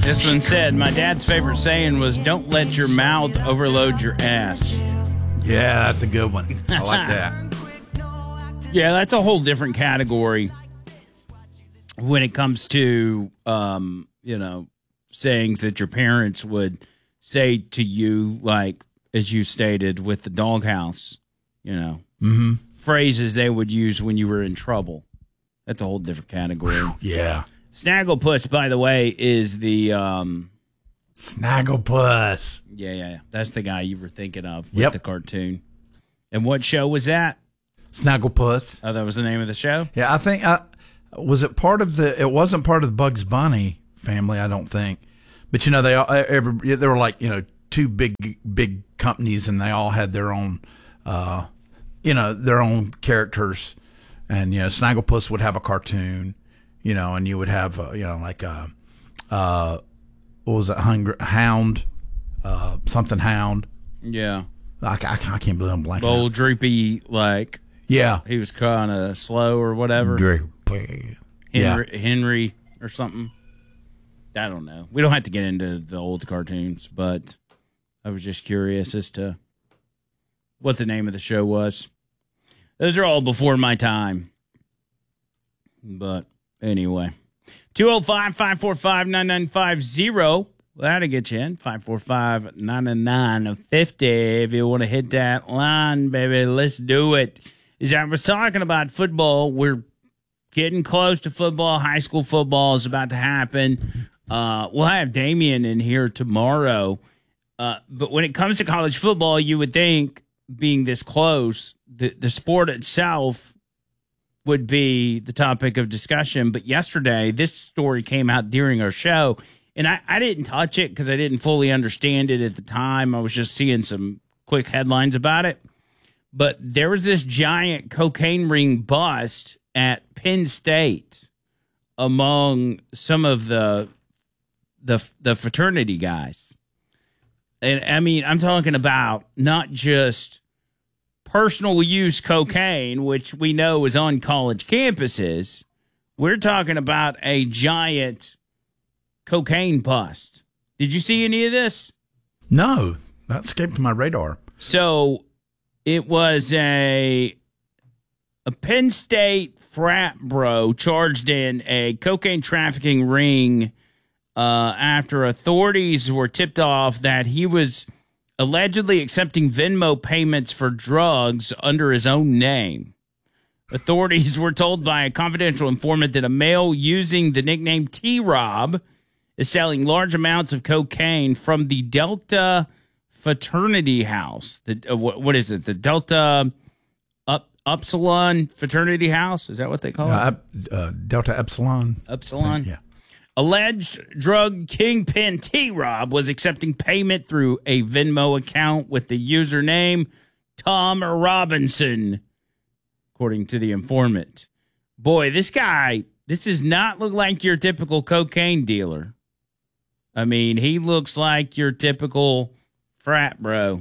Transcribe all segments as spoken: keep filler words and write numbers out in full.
This one said, my dad's favorite saying was, don't let your mouth overload your ass. Yeah, that's a good one. I like that. Yeah, that's a whole different category when it comes to, um, you know, sayings that your parents would say to you, like, as you stated, with the doghouse, you know, mm-hmm. phrases they would use when you were in trouble. That's a whole different category. Yeah. Snagglepuss, by the way, is the... Um, Snagglepuss. Yeah, yeah, yeah. That's the guy you were thinking of with yep. the cartoon. And what show was that? Snagglepuss. Oh, that was the name of the show? Yeah, I think... I, was it part of the... It wasn't part of the Bugs Bunny family, I don't think. But, you know, they all, every, they were like, you know, two big, big companies, and they all had their own, uh, you know, their own characters. And, you know, Snagglepuss would have a cartoon, you know, and you would have, uh, you know, like, a, uh, what was it, Hungry, Hound, uh, something Hound. Yeah. I, I, I can't believe I'm blanking. Old droopy, like, yeah, he was kind of slow or whatever. Droopy. Henry, yeah. Henry or something. I don't know. We don't have to get into the old cartoons, but I was just curious as to what the name of the show was. Those are all before my time. But anyway, two oh five, five four five, nine nine five zero. That'll get you in. five four five, nine nine five zero. If you want to hit that line, baby, let's do it. As I was talking about football, we're getting close to football. High school football is about to happen. Uh, we'll have Damian in here tomorrow. Uh, but when it comes to college football, you would think, being this close, the, the sport itself would be the topic of discussion. But yesterday, this story came out during our show, and I, I didn't touch it because I didn't fully understand it at the time. I was just seeing some quick headlines about it. But there was this giant cocaine ring bust at Penn State among some of the the the fraternity guys. And I mean, I'm talking about not just personal use cocaine, which we know is on college campuses. We're talking about a giant cocaine bust. Did you see any of this? No, that escaped my radar. So it was a a Penn State frat bro charged in a cocaine trafficking ring uh, after authorities were tipped off that he was allegedly accepting Venmo payments for drugs under his own name. Authorities were told by a confidential informant that a male using the nickname T-Rob is selling large amounts of cocaine from the Delta Fraternity House. The, uh, what, what is it? The Delta Up, Upsilon Fraternity House? Is that what they call uh, it? Uh, Delta Epsilon. Upsilon? Yeah. Alleged drug kingpin T-Rob was accepting payment through a Venmo account with the username Tom Robinson, according to the informant. Boy, this guy, this does not look like your typical cocaine dealer. I mean, he looks like your typical frat bro.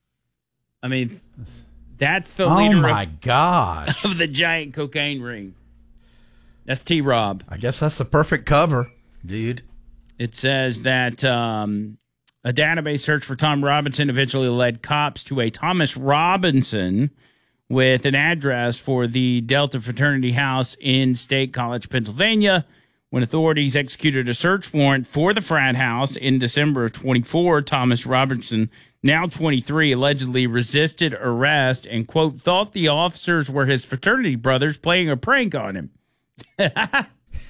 I mean, that's the oh leader my of, gosh. of the giant cocaine ring. That's T-Rob. I guess that's the perfect cover, dude. It says that um, a database search for Tom Robinson eventually led cops to a Thomas Robinson with an address for the Delta Fraternity House in State College, Pennsylvania. When authorities executed a search warrant for the frat house in December of twenty-four, Thomas Robinson, now twenty-three, allegedly resisted arrest and, quote, thought the officers were his fraternity brothers playing a prank on him. uh,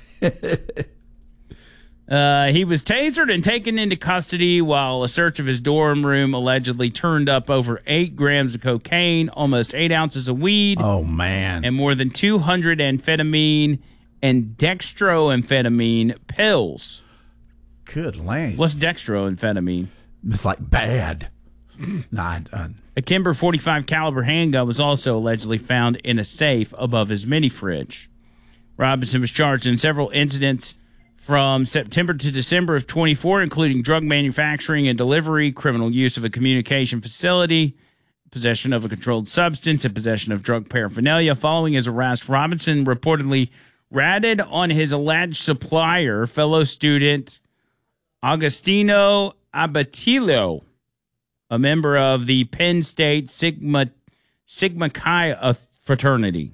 he was tasered and taken into custody while a search of his dorm room allegedly turned up over eight grams of cocaine, almost eight ounces of weed. Oh, man. And more than two hundred amphetamine and dextroamphetamine pills. Good land. What's dextroamphetamine? It's like bad. nah, uh, a Kimber forty-five caliber handgun was also allegedly found in a safe above his mini fridge. Robinson was charged in several incidents from September to December of twenty-four, including drug manufacturing and delivery, criminal use of a communication facility, possession of a controlled substance, and possession of drug paraphernalia. Following his arrest, Robinson reportedly ratted on his alleged supplier, fellow student Agostino Abatillo, a member of the Penn State Sigma Sigma Chi fraternity.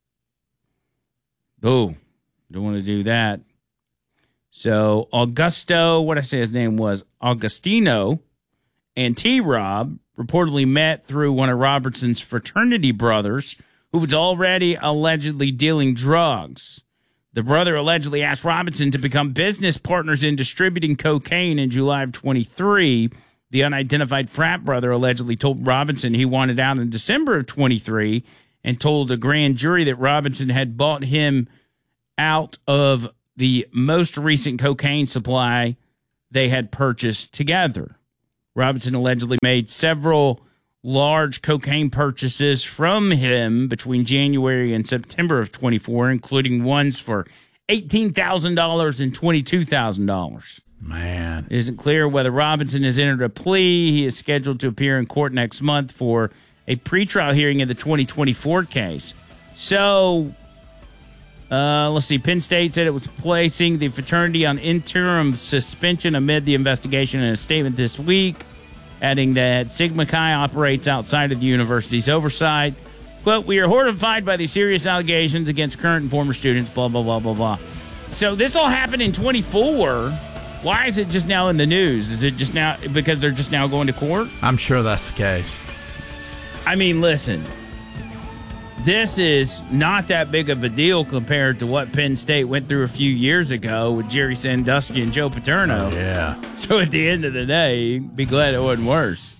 Oh, don't want to do that. So Augusto, what I say his name was, Augustino, and T-Rob reportedly met through one of Robertson's fraternity brothers, who was already allegedly dealing drugs. The brother allegedly asked Robinson to become business partners in distributing cocaine in July of twenty-three. The unidentified frat brother allegedly told Robinson he wanted out in December of twenty-three and told a grand jury that Robinson had bought him out of the most recent cocaine supply they had purchased together. Robinson allegedly made several large cocaine purchases from him between January and September of twenty-four, including ones for eighteen thousand dollars and twenty-two thousand dollars. Man. It isn't clear whether Robinson has entered a plea. He is scheduled to appear in court next month for a pretrial hearing in the twenty twenty-four case. So, uh, let's see. Penn State said it was placing the fraternity on interim suspension amid the investigation in a statement this week, adding that Sigma Chi operates outside of the university's oversight. Quote, we are horrified by the serious allegations against current and former students, blah, blah, blah, blah, blah. So this all happened in twenty-four. Why is it just now in the news? Is it just now because they're just now going to court? I'm sure that's the case. I mean, listen, this is not that big of a deal compared to what Penn State went through a few years ago with Jerry Sandusky and Joe Paterno. Oh, yeah. So at the end of the day, be glad it wasn't worse.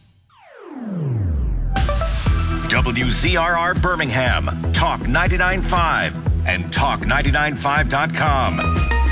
W Z R R Birmingham, Talk ninety-nine point five, and talk ninety-nine point five dot com.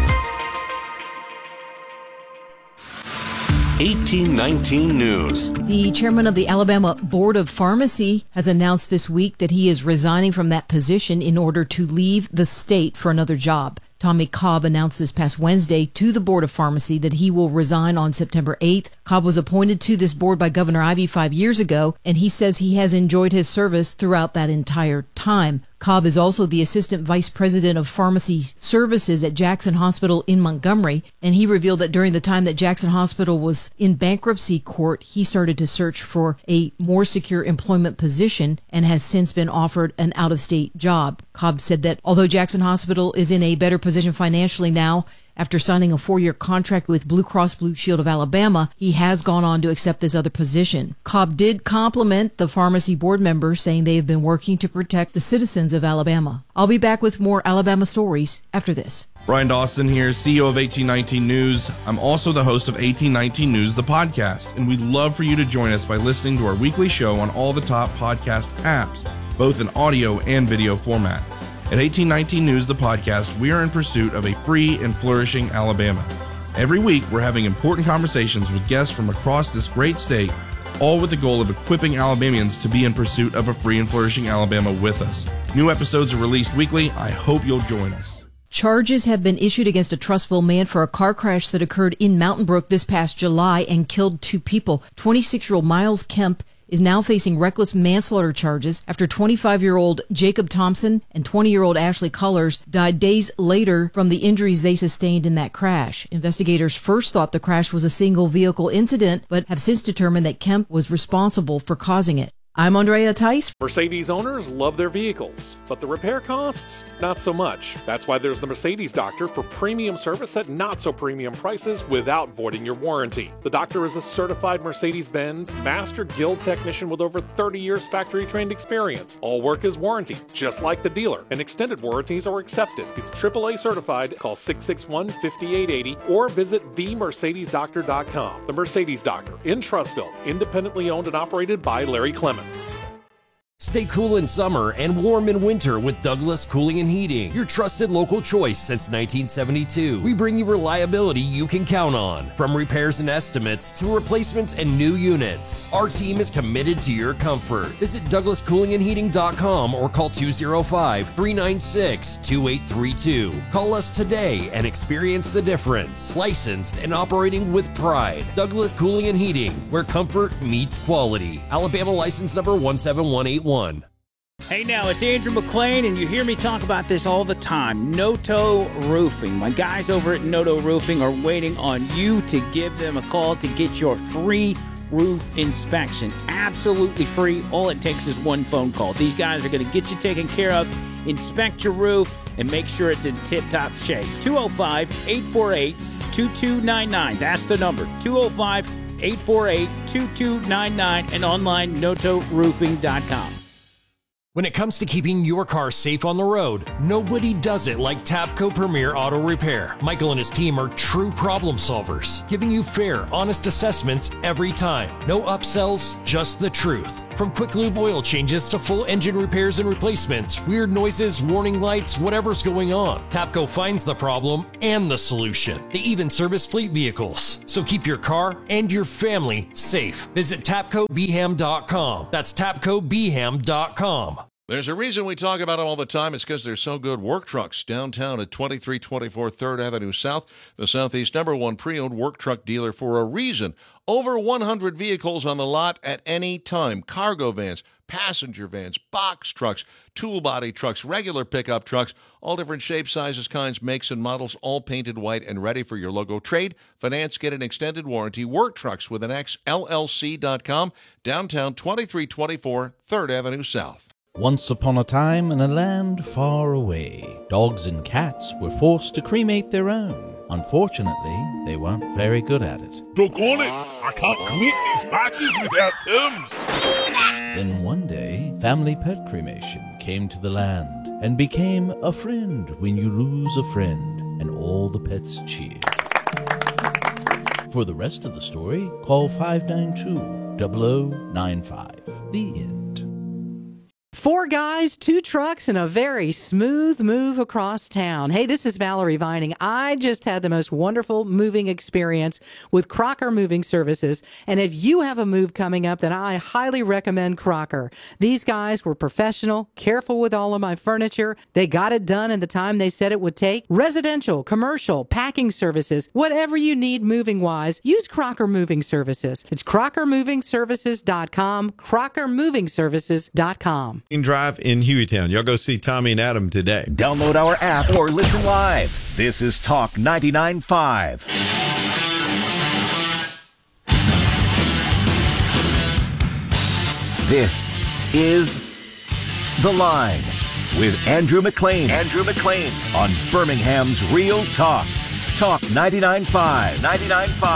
eighteen nineteen News. The chairman of the Alabama Board of Pharmacy has announced this week that he is resigning from that position in order to leave the state for another job. Tommy Cobb announced this past Wednesday to the Board of Pharmacy that he will resign on September eighth. Cobb was appointed to this board by Governor Ivey five years ago, and he says he has enjoyed his service throughout that entire time. Cobb is also the Assistant Vice President of Pharmacy Services at Jackson Hospital in Montgomery, and he revealed that during the time that Jackson Hospital was in bankruptcy court, he started to search for a more secure employment position and has since been offered an out-of-state job. Cobb said that although Jackson Hospital is in a better position financially now, after signing a four-year contract with Blue Cross Blue Shield of Alabama, he has gone on to accept this other position. Cobb did compliment the pharmacy board members, saying they have been working to protect the citizens of Alabama. I'll be back with more Alabama stories after this. Brian Dawson here, C E O of eighteen nineteen News. I'm also the host of eighteen nineteen News, the podcast, and we'd love for you to join us by listening to our weekly show on all the top podcast apps, both in audio and video format. At eighteen nineteen News, the podcast, we are in pursuit of a free and flourishing Alabama. Every week, we're having important conversations with guests from across this great state, all with the goal of equipping Alabamians to be in pursuit of a free and flourishing Alabama with us. New episodes are released weekly. I hope you'll join us. Charges have been issued against a Trussville man for a car crash that occurred in Mountain Brook this past July and killed two people. twenty-six-year-old Miles Kemp is now facing reckless manslaughter charges after twenty-five-year-old Jacob Thompson and twenty-year-old Ashley Cullors died days later from the injuries they sustained in that crash. Investigators first thought the crash was a single vehicle incident, but have since determined that Kemp was responsible for causing it. I'm Andrea Tice. Mercedes owners love their vehicles, but the repair costs, not so much. That's why there's the Mercedes Doctor for premium service at not so premium prices without voiding your warranty. The Doctor is a certified Mercedes-Benz Master Guild technician with over thirty years factory trained experience. All work is warranty, just like the dealer, and extended warranties are accepted. He's triple A certified. Call six six one, five eight eight zero or visit the mercedes doctor dot com. The Mercedes Doctor in Trussville, independently owned and operated by Larry Clemens. Stay cool in summer and warm in winter with Douglas Cooling and Heating, your trusted local choice since nineteen seventy-two. We bring you reliability you can count on, from repairs and estimates to replacements and new units. Our team is committed to your comfort. Visit douglas cooling and heating dot com or call two oh five, three nine six, two eight three two. Call us today and experience the difference. Licensed and operating with pride. Douglas Cooling and Heating, where comfort meets quality. Alabama license number one seven one eight one. Hey now, it's Andrew McLean, and you hear me talk about this all the time. Noto Roofing. My guys over at Noto Roofing are waiting on you to give them a call to get your free roof inspection. Absolutely free. All it takes is one phone call. These guys are going to get you taken care of, inspect your roof, and make sure it's in tip-top shape. two oh five, eight four eight, two two nine nine. That's the number. two oh five, eight four eight, two two nine nine and online noto roofing dot com. When it comes to keeping your car safe on the road, nobody does it like Tapco Premier Auto Repair. Michael and his team are true problem solvers, giving you fair, honest assessments every time. No upsells, just the truth. From quick lube oil changes to full engine repairs and replacements, weird noises, warning lights, whatever's going on, Tapco finds the problem and the solution. They even service fleet vehicles. So keep your car and your family safe. Visit tapco b ham dot com. That's tapco b ham dot com. There's a reason we talk about them all the time. It's because they're so good. Work Trucks, downtown at twenty-three twenty-four third Avenue South, the Southeast number one pre-owned work truck dealer for a reason. Over one hundred vehicles on the lot at any time. Cargo vans, passenger vans, box trucks, tool body trucks, regular pickup trucks, all different shapes, sizes, kinds, makes, and models, all painted white and ready for your logo. Trade, finance, get an extended warranty. Work Trucks with an X, L L C dot com, downtown twenty-three twenty-four third Avenue South. Once upon a time, in a land far away, dogs and cats were forced to cremate their own. Unfortunately, they weren't very good at it. Doggone it! I can't cremate these bodies without terms! Then one day, family pet cremation came to the land and became a friend when you lose a friend, and all the pets cheered. For the rest of the story, call five nine two, zero zero nine five. The end. Four guys, two trucks, and a very smooth move across town. Hey, this is Valerie Vining. I just had the most wonderful moving experience with Crocker Moving Services. And if you have a move coming up, then I highly recommend Crocker. These guys were professional, careful with all of my furniture. They got it done in the time they said it would take. Residential, commercial, packing services, whatever you need moving-wise, use Crocker Moving Services. It's crocker moving services dot com, crocker moving services dot com. Drive in Hueytown. Y'all go see Tommy and Adam today. Download our app or listen live. This is Talk ninety-nine point five. This is The Line with Andrew McLean. Andrew McLean on Birmingham's Real Talk. Talk ninety-nine point five. ninety-nine point five.